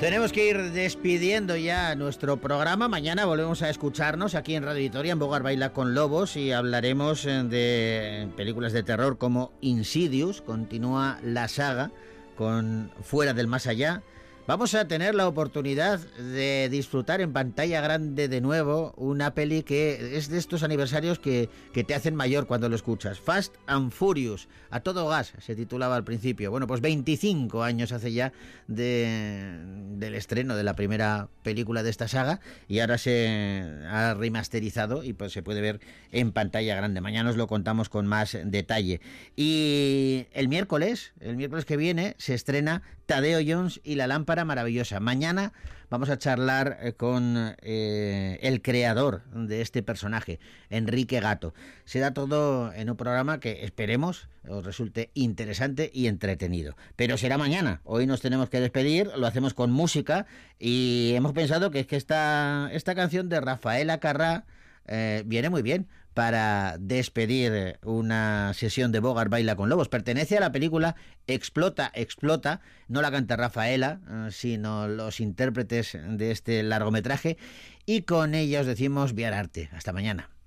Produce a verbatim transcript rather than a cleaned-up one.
Tenemos que ir despidiendo ya nuestro programa. Mañana volvemos a escucharnos aquí en Radio Vitoria, en Bogar Baila con Lobos, y hablaremos de películas de terror como Insidious. Continúa la saga con Fuera del Más Allá. Vamos a tener la oportunidad de disfrutar en pantalla grande de nuevo una peli que es de estos aniversarios que, que te hacen mayor cuando lo escuchas. Fast and Furious, a todo gas, se titulaba al principio. Bueno, pues veinticinco años hace ya de, del estreno de la primera película de esta saga, y ahora se ha remasterizado y pues se puede ver en pantalla grande. Mañana os lo contamos con más detalle. Y el miércoles, el miércoles que viene, se estrena Tadeo Jones y la lámpara maravillosa. Mañana vamos a charlar con eh, el creador de este personaje, Enrique Gato. Será todo en un programa que esperemos os resulte interesante y entretenido. Pero será mañana. Hoy nos tenemos que despedir, lo hacemos con música, y hemos pensado que es que esta, esta canción de Rafaela Carrà Eh, viene muy bien para despedir una sesión de Bogar Baila con Lobos. Pertenece a la película Explota, Explota. No la canta Rafaela, eh, sino los intérpretes de este largometraje, y con ella os decimos Viar Arte. Hasta mañana.